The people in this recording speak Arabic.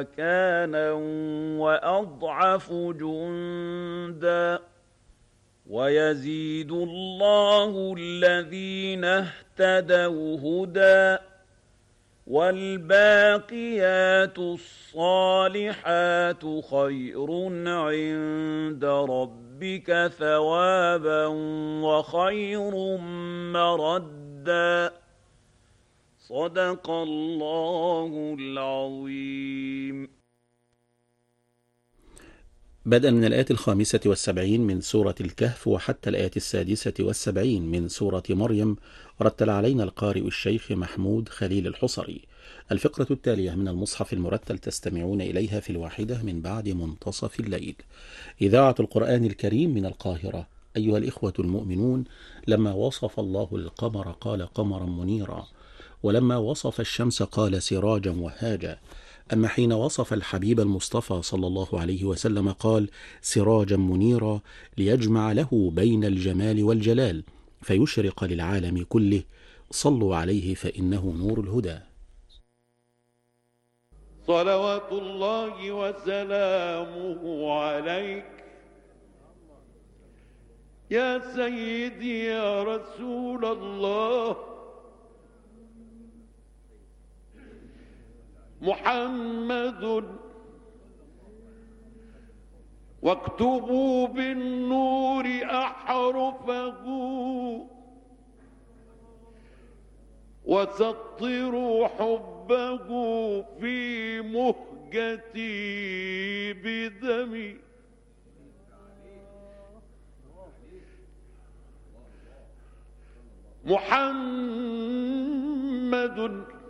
مكانا وأضعف جندا ويزيد الله الذين اهتدوا هدى والباقيات الصالحات خير عند ربك ثوابا وخير مردا صدق الله العظيم. بدءا من الآية 75 من سورة الكهف وحتى الآية 76 من سورة مريم، رتل علينا القارئ الشيخ محمود خليل الحصري. الفقرة التالية من المصحف المرتل تستمعون إليها في الواحدة من بعد منتصف الليل. إذاعة القرآن الكريم من القاهرة. أيها الإخوة المؤمنون، لما وصف الله القمر قال قمرا منيرا، ولما وصف الشمس قال سراجا وهاجا، أما حين وصف الحبيب المصطفى صلى الله عليه وسلم قال سراجا منيرا، ليجمع له بين الجمال والجلال فيشرق للعالم كله. صلوا عليه فإنه نور الهدى. صلوات الله وسلامه عليك يا سيدي يا رسول الله. محمد واكتبوا بالنور أحرفه وسطروا حبه في مهجتي بدمي. محمد